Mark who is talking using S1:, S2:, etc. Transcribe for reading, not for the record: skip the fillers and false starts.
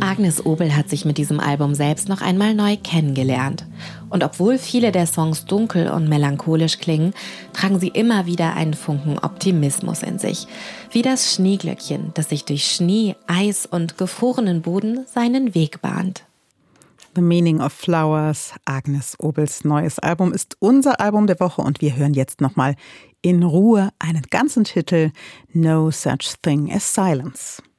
S1: Agnes Obel hat sich mit diesem Album selbst noch einmal neu kennengelernt. Und obwohl viele der Songs dunkel und melancholisch klingen, tragen sie immer wieder einen Funken Optimismus in sich. Wie das Schneeglöckchen, das sich durch Schnee, Eis und gefrorenen Boden seinen Weg bahnt.
S2: The Meaning of Flowers, Agnes Obels neues Album, ist unser Album der Woche und wir hören jetzt nochmal in Ruhe einen ganzen Titel, No Such Thing as Silence.